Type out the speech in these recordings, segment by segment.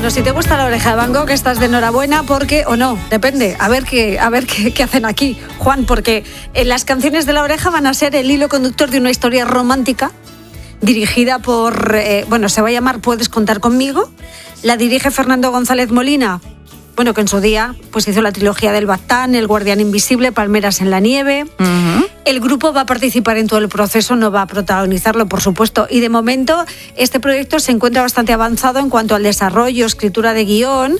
Bueno, si te gusta La Oreja de Van Gogh, estás de enhorabuena porque, o no, depende, a ver qué hacen aquí, Juan, porque las canciones de La Oreja van a ser el hilo conductor de una historia romántica dirigida por, se va a llamar Puedes contar conmigo. La dirige Fernando González Molina, que en su día pues hizo la trilogía del Baztán, El Guardián Invisible, Palmeras en la Nieve. Uh-huh. El grupo va a participar en todo el proceso, no va a protagonizarlo, por supuesto. Y de momento este proyecto se encuentra bastante avanzado en cuanto al desarrollo, escritura de guión.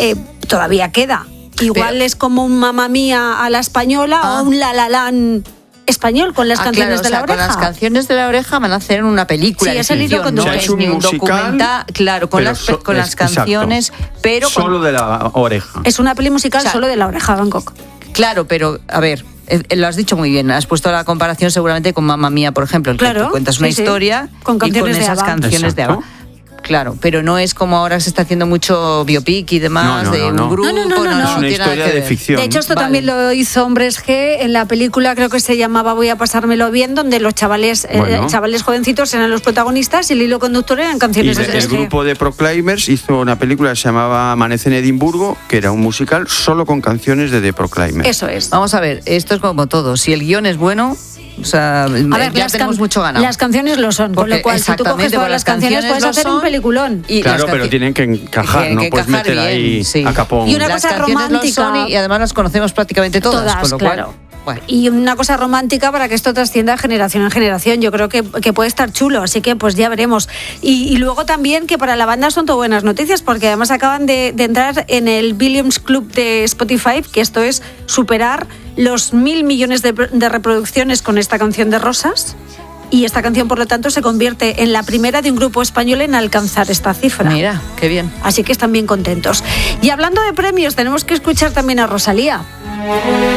Todavía queda. Igual es como un Mamma Mía a la española o un La La Land español con las canciones de La Oreja. Con las canciones de La Oreja van a hacer una película. Sí, es el hilo no es ni un documental, claro, con las canciones, exacto, pero solo de La Oreja. Es una peli musical solo de La Oreja, Van Gogh. Claro, pero a ver, lo has dicho muy bien, has puesto la comparación seguramente con Mamma Mía, por ejemplo, el que tú cuentas una historia con canciones y con esas canciones de ABBA. Claro, pero no es como ahora se está haciendo mucho biopic y demás un grupo. No. Es una historia de ficción. De hecho, esto también lo hizo Hombres G en la película, creo que se llamaba Voy a pasármelo bien, donde los chavales jovencitos eran los protagonistas y el hilo conductor eran canciones de Hombres G. El grupo de Proclaimers hizo una película que se llamaba Amanece en Edimburgo, que era un musical solo con canciones de The Proclaimers. Eso es. Vamos a ver, esto es como todo. Si el guión es bueno, o sea, ya tenemos mucho ganado. Las canciones lo son, con lo cual si tú coges todas las canciones puedes hacer un peliculón. Claro, pero tienen que encajar, no puedes meter bien, ahí a capón. Y una cosa romántica. Y además las conocemos prácticamente todas con lo claro. Cual, bueno. Y una cosa romántica para que esto trascienda de generación en generación. Yo creo que puede estar chulo, así que pues ya veremos. Y luego también que para la banda son todo buenas noticias, porque además acaban de entrar en el Billions Club de Spotify, que esto es superar los 1.000 millones de reproducciones con esta canción de Rosas. Y esta canción, por lo tanto, se convierte en la primera de un grupo español en alcanzar esta cifra. Mira, qué bien. Así que están bien contentos. Y hablando de premios, tenemos que escuchar también a Rosalía.